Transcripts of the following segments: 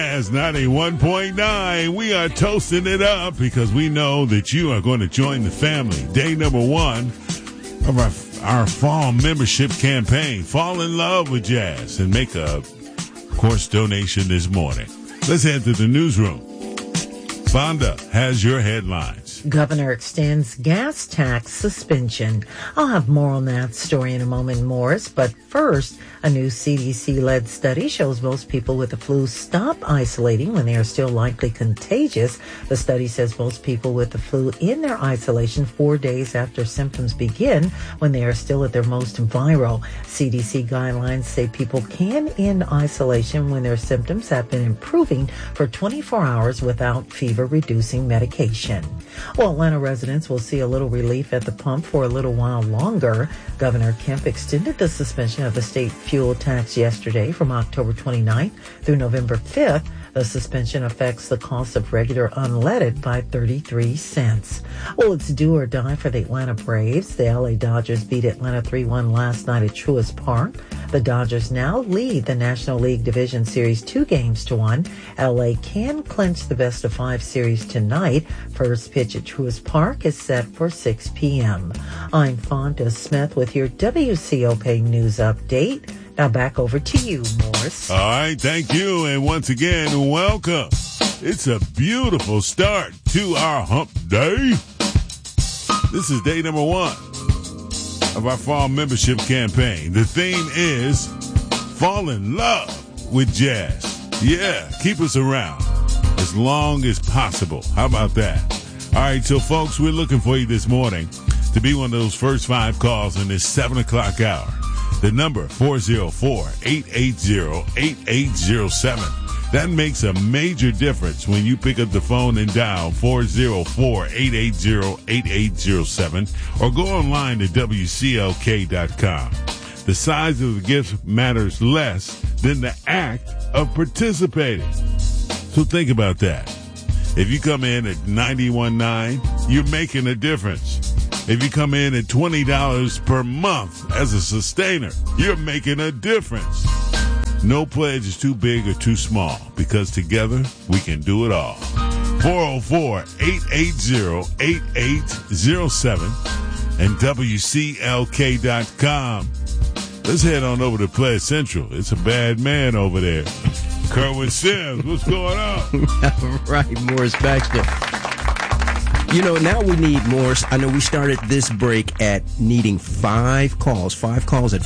As 91.9, we are toasting it up because we know that you are going to join the family. Day number 1 of our fall membership campaign. Fall in love with jazz and make a course donation this morning. Let's head to the newsroom. Fonda has your headlines. Governor extends gas tax suspension. I'll have more on that story in a moment, Morris. But first, a new CDC-led study shows most people with the flu stop isolating when they are still likely contagious. The study says most people with the flu in their isolation 4 days after symptoms begin when they are still at their most viral. CDC guidelines say people can end isolation when their symptoms have been improving for 24 hours without fever-reducing medication. Well, Atlanta residents will see a little relief at the pump for a little while longer. Governor Kemp extended the suspension of the state fuel tax yesterday from October 29th through November 5th. The suspension affects the cost of regular unleaded by 33 cents. Well, it's do or die for the Atlanta Braves. The LA Dodgers beat Atlanta 3-1 last night at Truist Park. The Dodgers now lead the National League Division Series 2-1. LA can clinch the best-of-5 series tonight. First pitch at Truist Park is set for 6 p.m. I'm Fonda Smith with your WCOK News Update. Now back over to you, Morris. All right, thank you. And once again, welcome. It's a beautiful start to our hump day. This is day number 1 of our fall membership campaign. The theme is fall in love with jazz. Yeah, keep us around as long as possible. How about that? All right, so folks, we're looking for you this morning to be one of those first 5 calls in this 7 o'clock hour. The number 404-880-8807. That makes a major difference when you pick up the phone and dial 404-880-8807 or go online to WCLK.com. The size of the gift matters less than the act of participating. So think about that. If you come in at $91.9, you're making a difference. If you come in at $20 per month as a sustainer, you're making a difference. No pledge is too big or too small because together we can do it all. 404-880-8807 and WCLK.com. Let's head on over to Pledge Central. It's a bad man over there. Kerwin Sims, what's going on? All right, Morris Baxter. You know, now we need more. I know we started this break at needing 5 calls at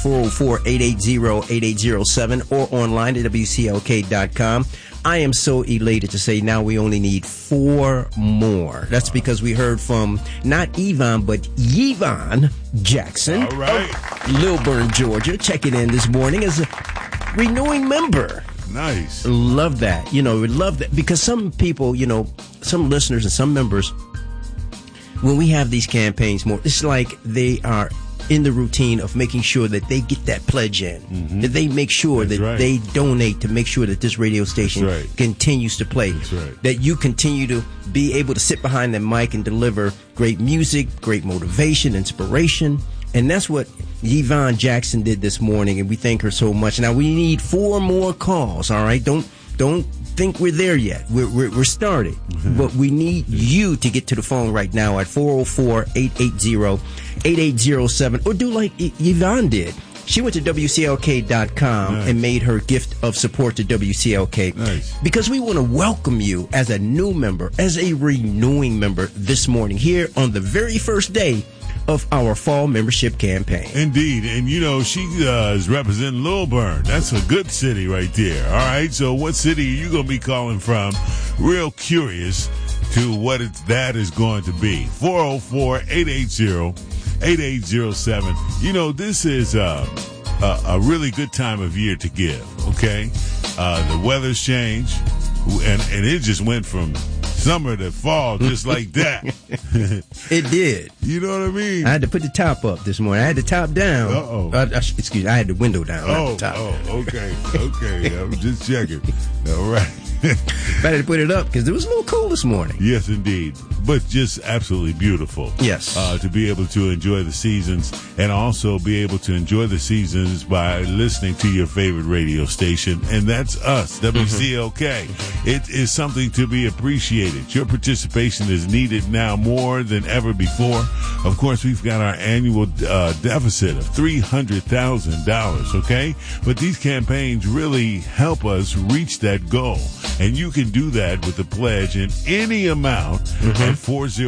404-880-8807 or online at WCLK.com. I am so elated to say now we only need 4 more. That's because we heard from not Yvonne, but Yvonne Jackson. All right. Of Lilburn, Georgia, checking in this morning as a renewing member. Nice. Love that. You know, we love that because some people, you know, some listeners and some members, when we have these campaigns more, it's like they are in the routine of making sure that they get that pledge in, that they make sure that they donate to make sure that this radio station continues to play, that you continue to be able to sit behind the mic and deliver great music, great motivation, inspiration. And that's what Yvonne Jackson did this morning, and we thank her so much. Now we need 4 more calls, all right? Don't think we're there yet. We're started. But we need you to get to the phone right now at 404-880-8807 or do like Yvonne did. She went to WCLK.com and made her gift of support to WCLK. Nice. Because we want to welcome you as a new member, as a renewing member this morning here on the very first day of our fall membership campaign. Indeed. And, you know, she is representing Lilburn. That's a good city right there. All right. So what city are you going to be calling from? Real curious to what that is going to be. 404-880-8807. You know, this is a really good time of year to give, okay? The weather's changed, and it just went from summer to fall just like that. It did. You know what I mean? I had to put the top up this morning. I had the top down. Excuse me, I had the window down. Okay. I'm just checking. All right. Better to put it up because it was a little cool this morning. Yes, indeed. But just absolutely beautiful. Yes. To be able to enjoy the seasons and also be able to enjoy the seasons by listening to your favorite radio station. And that's us, WCLK. It is something to be appreciated. Your participation is needed now more than ever before. Of course, we've got our annual deficit of $300,000, okay? But these campaigns really help us reach that goal. And you can do that with a pledge in any amount at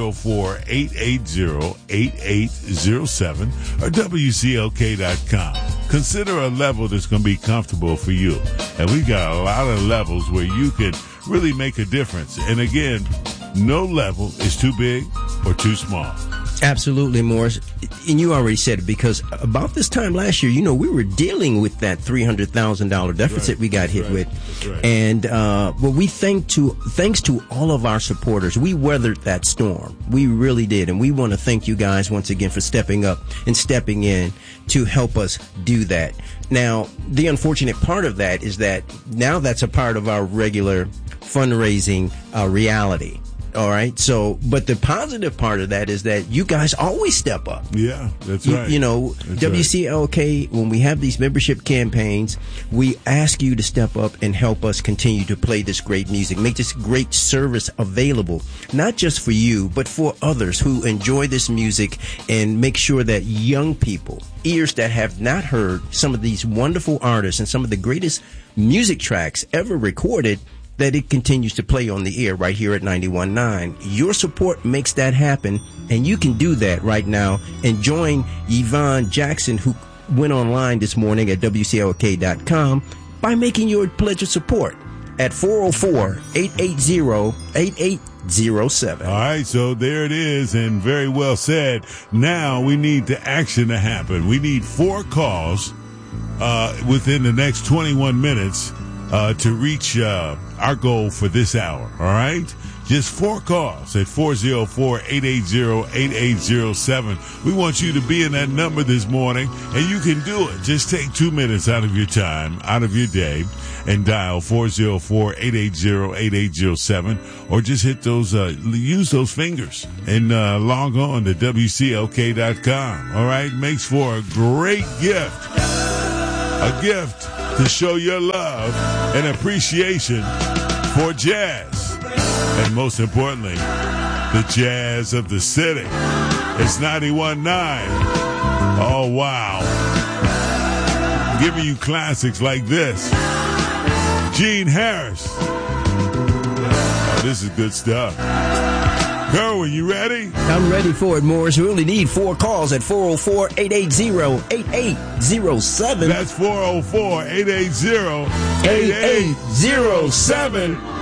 404-880-8807 or WCLK.com. Consider a level that's going to be comfortable for you. And we've got a lot of levels where you can really make a difference. And again, no level is too big or too small. Absolutely, Morris. And you already said it because about this time last year, we were dealing with that $300,000 deficit we got hit with. Right. And but we thanks to all of our supporters, we weathered that storm. We really did. And we want to thank you guys once again for stepping up and stepping in to help us do that. Now, the unfortunate part of that is that now that's a part of our regular fundraising reality. All right. So, but the positive part of that is that you guys always step up. Yeah, that's right. That's WCLK, right. When we have these membership campaigns, we ask you to step up and help us continue to play this great music, make this great service available, not just for you, but for others who enjoy this music, and make sure that young people, ears that have not heard some of these wonderful artists and some of the greatest music tracks ever recorded, that it continues to play on the air right here at 91.9. Your support makes that happen, and you can do that right now and join Yvonne Jackson, who went online this morning at WCLK.com, by making your pledge of support at 404-880-8807. All right, so there it is, and very well said. Now we need the action to happen. We need 4 calls within the next 21 minutes to reach our goal for this hour, all right? Just 4 calls at 404-880-8807. We want you to be in that number this morning, and you can do it. Just take 2 minutes out of your time, out of your day, and dial 404-880-8807, or just hit those, use those fingers and log on to WCLK.com, all right? Makes for a great gift. A gift to show your love and appreciation for jazz. And most importantly, the jazz of the city. It's 91.9. Oh, wow. Giving you classics like this. Gene Harris. Oh, this is good stuff. Kerwin, you ready? I'm ready for it, Morris. We only need 4 calls at 404-880-8807. That's 404-880-8807.